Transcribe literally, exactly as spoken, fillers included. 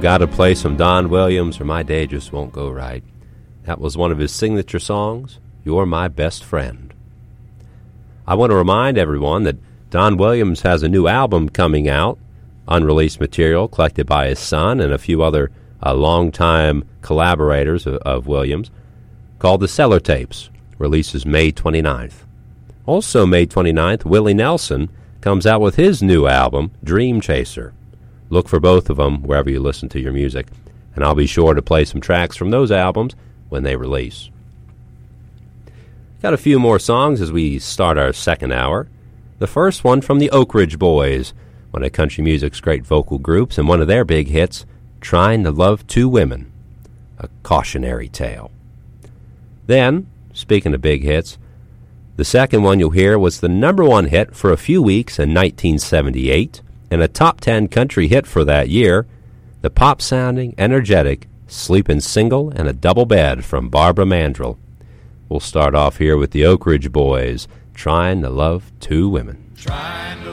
got to play some Don Williams or my day just won't go right. That was one of his signature songs, You're My Best Friend. I want to remind everyone that Don Williams has a new album coming out, unreleased material collected by his son and a few other uh, longtime collaborators of, of Williams, called The Cellar Tapes, releases May twenty-ninth. Also May twenty-ninth, Willie Nelson comes out with his new album, Dream Chaser. Look for both of them wherever you listen to your music, and I'll be sure to play some tracks from those albums when they release. Got a few more songs as we start our second hour. The first one from the Oak Ridge Boys, one of country music's great vocal groups, and one of their big hits, Trying to Love Two Women, a cautionary tale. Then, speaking of big hits, the second one you'll hear was the number one hit for a few weeks in nineteen seventy-eight, and a top ten country hit for that year, the pop-sounding, energetic, Sleepin' Single and a Double Bed from Barbara Mandrell. We'll start off here with the Oak Ridge Boys, Trying to Love Two Women. Trying to